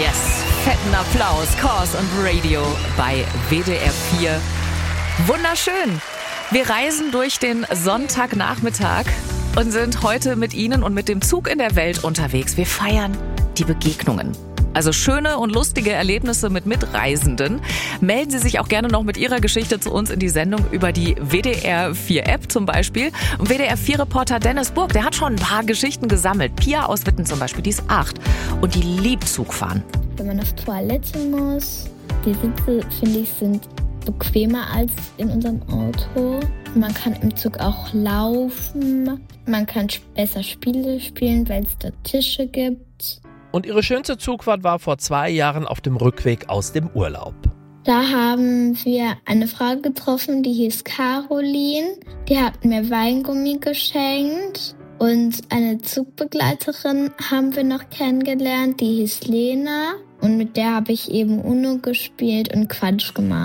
Yes, fetten Applaus. Cause und Radio bei WDR 4. Wunderschön. Wir reisen durch den Sonntagnachmittag und sind heute mit Ihnen und mit dem Zug in der Welt unterwegs. Wir feiern die Begegnungen. Also schöne und lustige Erlebnisse mit Mitreisenden. Melden Sie sich auch gerne noch mit Ihrer Geschichte zu uns in die Sendung über die WDR 4 App zum Beispiel. Und WDR 4 Reporter Dennis Burg, der hat schon ein paar Geschichten gesammelt. Pia aus Witten zum Beispiel, die ist 8 und die liebt Zugfahren. Wenn man auf Toilette muss, die Sitze, finde ich, sind bequemer als in unserem Auto. Man kann im Zug auch laufen. Man kann besser Spiele spielen, weil es da Tische gibt. Und ihre schönste Zugfahrt war vor 2 Jahren auf dem Rückweg aus dem Urlaub. Da haben wir eine Frau getroffen, die hieß Caroline. Die hat mir Weingummi geschenkt. Und eine Zugbegleiterin haben wir noch kennengelernt, die hieß Lena. Und mit der habe ich eben Uno gespielt und Quatsch gemacht.